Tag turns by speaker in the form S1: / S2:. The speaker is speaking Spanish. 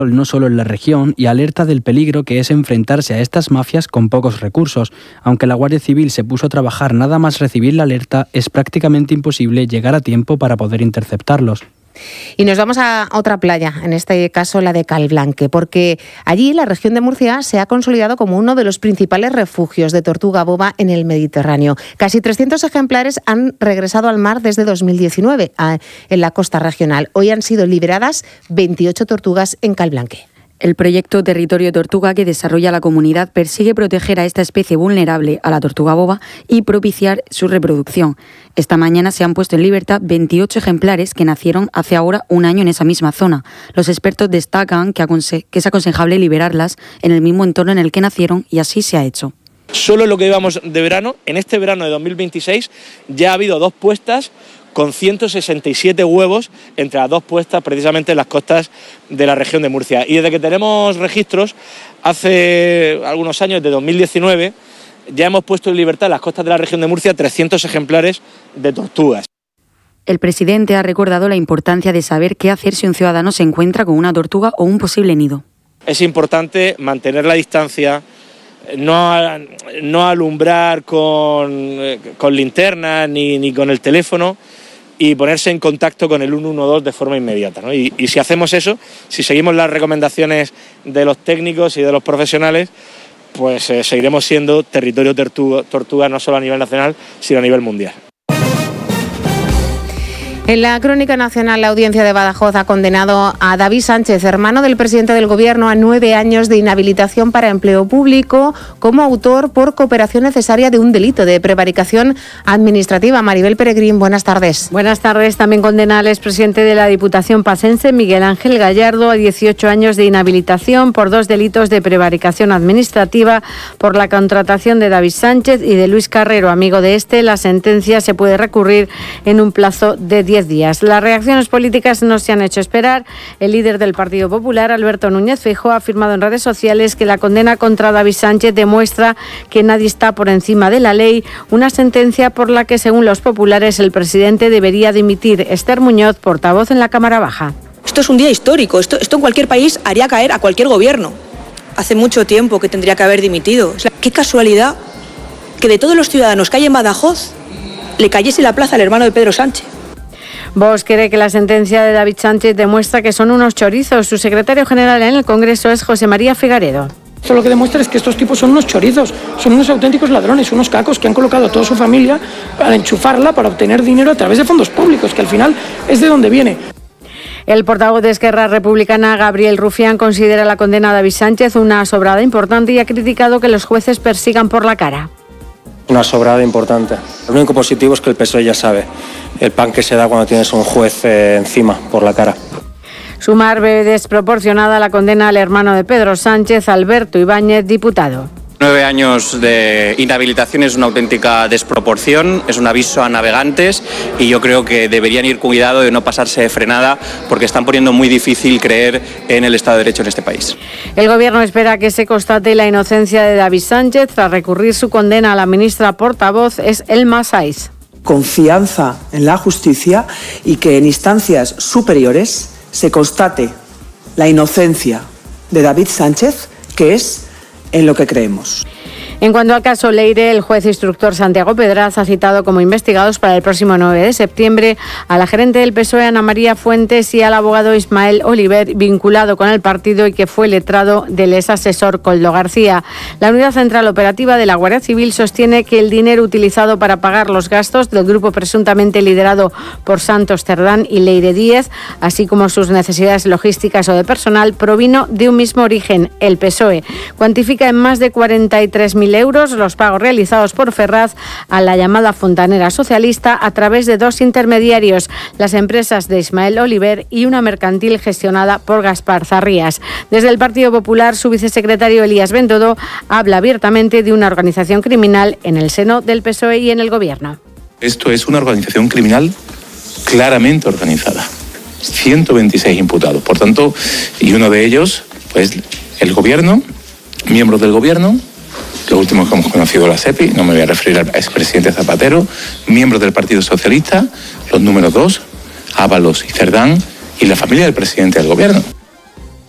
S1: no solo en la región, y alerta del peligro que es enfrentarse a estas mafias con pocos recursos. Aunque la Guardia Civil se puso a trabajar nada más recibir la alerta, es prácticamente imposible llegar a tiempo para poder interceptarlos.
S2: Y nos vamos a otra playa, en este caso la de Calblanque, porque allí la región de Murcia se ha consolidado como uno de los principales refugios de tortuga boba en el Mediterráneo. Casi 300 ejemplares han regresado al mar desde 2019 en la costa regional. Hoy han sido liberadas 28 tortugas en Calblanque.
S3: El proyecto Territorio Tortuga que desarrolla la comunidad persigue proteger a esta especie vulnerable, a la tortuga boba, y propiciar su reproducción. Esta mañana se han puesto en libertad 28 ejemplares que nacieron hace ahora un año en esa misma zona. Los expertos destacan que es aconsejable liberarlas en el mismo entorno en el que nacieron, y así se ha hecho.
S4: Solo en lo que llevamos de verano, en este verano de 2026, ya ha habido 2 puestas con 167 huevos entre las 2 puestas precisamente en las costas de la región de Murcia. Y desde que tenemos registros, hace algunos años, de 2019, ya hemos puesto en libertad en las costas de la región de Murcia 300 ejemplares de tortugas.
S3: El presidente ha recordado la importancia de saber qué hacer si un ciudadano se encuentra con una tortuga o un posible nido.
S4: Es importante mantener la distancia, no alumbrar con linterna ni con el teléfono, y ponerse en contacto con el 112 de forma inmediata, ¿no? Y si hacemos eso, si seguimos las recomendaciones de los técnicos y de los profesionales, pues seguiremos siendo territorio tortuga no solo a nivel nacional, sino a nivel mundial.
S2: En la crónica nacional, la Audiencia de Badajoz ha condenado a David Sánchez, hermano del presidente del Gobierno, a 9 años de inhabilitación para empleo público como autor por cooperación necesaria de un delito de prevaricación administrativa. Maribel Peregrín, buenas tardes.
S5: Buenas tardes. También condena al expresidente de la Diputación pacense, Miguel Ángel Gallardo, a 18 años de inhabilitación por 2 delitos de prevaricación administrativa por la contratación de David Sánchez y de Luis Carrero, amigo de este. La sentencia se puede recurrir en un plazo de 10 días. Las reacciones políticas no se han hecho esperar. El líder del Partido Popular, Alberto Núñez Feijóo, ha afirmado en redes sociales que la condena contra David Sánchez demuestra que nadie está por encima de la ley, una sentencia por la que, según los populares, el presidente debería dimitir. Esther Muñoz, portavoz en la Cámara Baja.
S6: Esto es un día histórico. Esto en cualquier país haría caer a cualquier gobierno. Hace mucho tiempo que tendría que haber dimitido. Qué casualidad que de todos los ciudadanos que hay en Badajoz le cayese la plaza al hermano de Pedro Sánchez.
S5: Vox cree que la sentencia de David Sánchez demuestra que son unos chorizos. Su secretario general en el Congreso es José María Figaredo.
S7: Esto lo que demuestra es que estos tipos son unos chorizos, son unos auténticos ladrones, unos cacos que han colocado a toda su familia para enchufarla, para obtener dinero a través de fondos públicos, que al final es de donde viene.
S5: El portavoz de Esquerra Republicana, Gabriel Rufián, considera la condena a David Sánchez una sobrada importante y ha criticado que los jueces persigan por la cara.
S8: Una sobrada importante. Lo único positivo es que el PSOE ya sabe el pan que se da cuando tienes un juez encima, por la cara.
S5: Sumar ve desproporcionada la condena al hermano de Pedro Sánchez, Alberto Ibáñez, diputado.
S9: 9 años de inhabilitación es una auténtica desproporción, es un aviso a navegantes y yo creo que deberían ir cuidado de no pasarse de frenada porque están poniendo muy difícil creer en el Estado de Derecho en este país.
S5: El Gobierno espera que se constate la inocencia de David Sánchez. Tras recurrir su condena a la ministra portavoz es Elma Saiz.
S10: Confianza en la justicia y que en instancias superiores se constate la inocencia de David Sánchez, que es en lo que creemos.
S5: En cuanto al caso Leire, el juez instructor Santiago Pedraz ha citado como investigados para el próximo 9 de septiembre a la gerente del PSOE, Ana María Fuentes, y al abogado Ismael Oliver, vinculado con el partido y que fue letrado del exasesor Koldo García. La Unidad Central Operativa de la Guardia Civil sostiene que el dinero utilizado para pagar los gastos del grupo presuntamente liderado por Santos Cerdán y Leire Díez, así como sus necesidades logísticas o de personal, provino de un mismo origen, el PSOE. Cuantifica en más de 43.000 euros los pagos realizados por Ferraz a la llamada fontanera socialista a través de 2 intermediarios, las empresas de Ismael Oliver y una mercantil gestionada por Gaspar Zarrías. Desde el Partido Popular, su vicesecretario Elías Bendodo habla abiertamente de una organización criminal en el seno del PSOE y en el Gobierno.
S11: Esto es una organización criminal claramente organizada. 126 imputados, por tanto, y uno de ellos, pues el Gobierno, miembros del Gobierno, los últimos que hemos conocido la SEPI, no me voy a referir al expresidente Zapatero, miembros del Partido Socialista, los números 2, Ábalos y Cerdán, y la familia del presidente del Gobierno.